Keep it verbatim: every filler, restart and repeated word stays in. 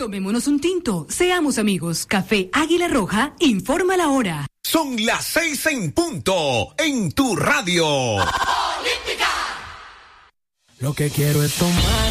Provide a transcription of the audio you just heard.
Tomémonos un tinto, seamos amigos. Café Águila Roja informa la hora. Son las seis en punto en tu radio. Lo que quiero es tomar